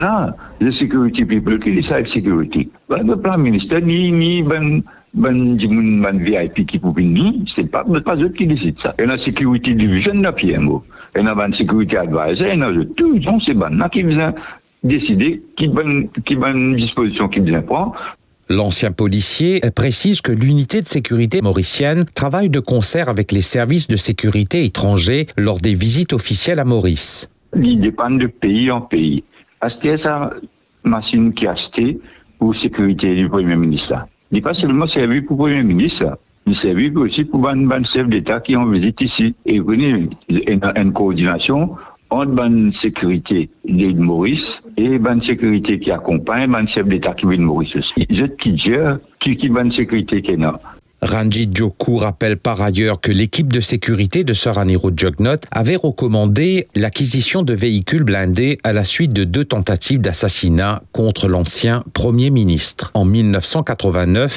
Là, the security people qui decide security. Le plan ministère ni ben VIP qui pour venir, c'est pas eux qui décident ça. Et la security division n'a PMO. Et la security advisor, et la tout, c'est là qui vient décider qui bonne disposition qui vient prendre. L'ancien policier précise que l'unité de sécurité mauricienne travaille de concert avec les services de sécurité étrangers lors des visites officielles à Maurice. Il dépend de pays en pays. Acheter sa machine qui a acheté pour sécurité du Premier ministre. Il n'est pas seulement servi pour le Premier ministre, il servi aussi pour les chefs d'État qui ont visité ici. Et il y a une coordination entre la sécurité de Maurice et la sécurité qui accompagne les chefs d'État qui viennent de Maurice aussi. Je qui gère qui la sécurité qui est là. Ranjit Joku rappelle par ailleurs que l'équipe de sécurité de Sir Anirudh Jugnauth avait recommandé l'acquisition de véhicules blindés à la suite de 2 tentatives d'assassinat contre l'ancien Premier ministre. En 1989,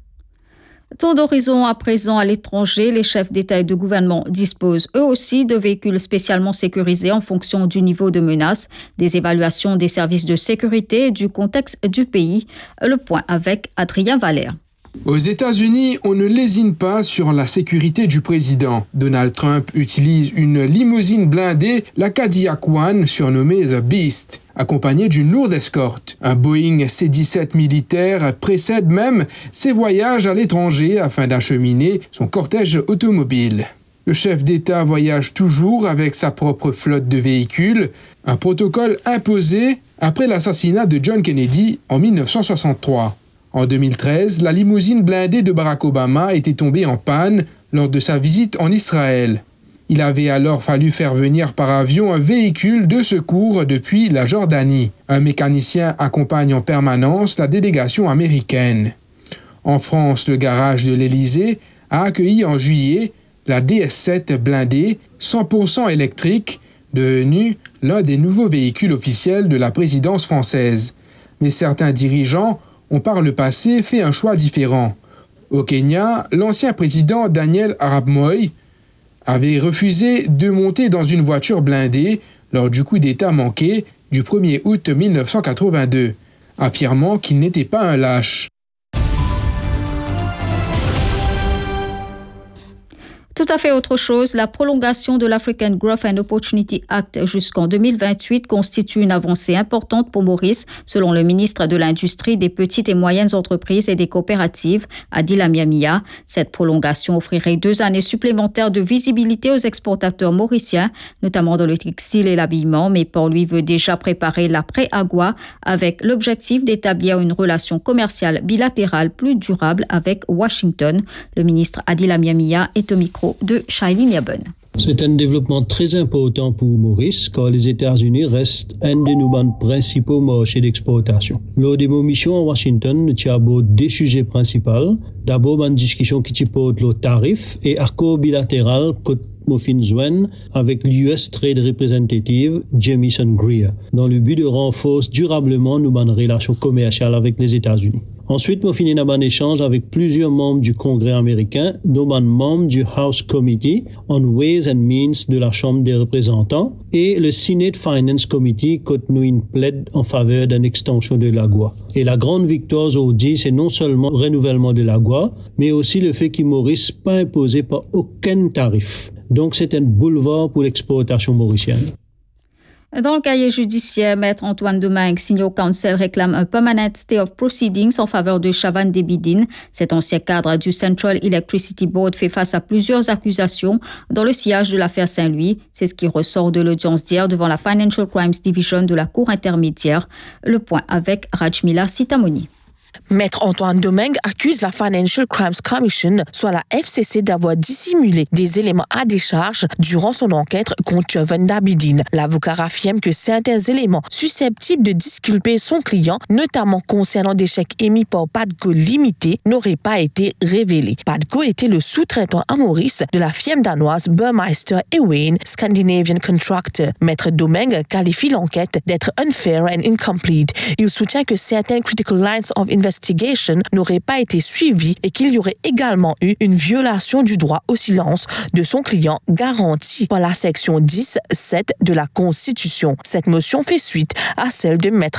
Tour d'horizon à présent à l'étranger, les chefs d'État et de gouvernement disposent eux aussi de véhicules spécialement sécurisés en fonction du niveau de menace, des évaluations des services de sécurité et du contexte du pays. Le point avec Adrien Valère. Aux États-Unis, on ne lésine pas sur la sécurité du président. Donald Trump utilise une limousine blindée, la Cadillac One, surnommée The Beast, accompagnée d'une lourde escorte. Un Boeing C-17 militaire précède même ses voyages à l'étranger afin d'acheminer son cortège automobile. Le chef d'État voyage toujours avec sa propre flotte de véhicules, un protocole imposé après l'assassinat de John Kennedy en 1963. En 2013, la limousine blindée de Barack Obama était tombée en panne lors de sa visite en Israël. Il avait alors fallu faire venir par avion un véhicule de secours depuis la Jordanie. Un mécanicien accompagne en permanence la délégation américaine. En France, le garage de l'Élysée a accueilli en juillet la DS-7 blindée 100% électrique, devenue l'un des nouveaux véhicules officiels de la présidence française. Mais certains dirigeants ont par le passé fait un choix différent. Au Kenya, l'ancien président Daniel Arap Moi avait refusé de monter dans une voiture blindée lors du coup d'État manqué du 1er août 1982, affirmant qu'il n'était pas un lâche. Tout à fait autre chose, la prolongation de l'African Growth and Opportunity Act jusqu'en 2028 constitue une avancée importante pour Maurice, selon le ministre de l'Industrie, des petites et moyennes entreprises et des coopératives, Adil Amiamia. Cette prolongation offrirait 2 années supplémentaires de visibilité aux exportateurs mauriciens, notamment dans le textile et l'habillement, mais pour lui veut déjà préparer l'après-AGOA avec l'objectif d'établir une relation commerciale bilatérale plus durable avec Washington. Le ministre Adil Amiamia est au micro de Shailene Yabon. C'est un développement très important pour Maurice car les États-Unis restent un de nos principaux marchés d'exportation. Lors de mes missions à Washington, nous avons 2 sujets principaux. D'abord, une discussion qui porte le tarif et accord bilatéral avec l'US Trade Representative Jamison Greer, dans le but de renforcer durablement nos relations commerciales avec les États-Unis. Ensuite, nous finissons un échange avec plusieurs membres du Congrès américain, dont membres du House Committee on Ways and Means de la Chambre des représentants et le Senate Finance Committee qui nous une plaide en faveur d'une extension de l'AGOA. Et la grande victoire aujourd'hui, c'est non seulement le renouvellement de l'AGOA, mais aussi le fait qu'il Maurice pas imposé par aucun tarif. Donc, c'est un boulevard pour l'exportation mauricienne. Dans le cahier judiciaire, Maître Antoine Domingue, Senior Counsel, réclame un permanent stay of proceedings en faveur de Chavan Debidine. Cet ancien cadre du Central Electricity Board fait face à plusieurs accusations dans le sillage de l'affaire Saint-Louis. C'est ce qui ressort de l'audience d'hier devant la Financial Crimes Division de la Cour intermédiaire. Le point avec Rajmila Sitamoni. Maître Antoine Domingue accuse la Financial Crimes Commission, soit la FCC, d'avoir dissimulé des éléments à décharge durant son enquête contre Chavan Debidine. L'avocat affirme que certains éléments susceptibles de disculper son client, notamment concernant des chèques émis par Padco Limité, n'auraient pas été révélés. Padco était le sous-traitant à Maurice de la firme danoise Burmeister & Wain Scandinavian Contractor. Maître Domingue qualifie l'enquête d'être unfair and incomplete. Il soutient que certaines critical lines of investigation n'aurait pas été suivie et qu'il y aurait également eu une violation du droit au silence de son client garanti par la section 10.7 de la Constitution. Cette motion fait suite à celle de Maître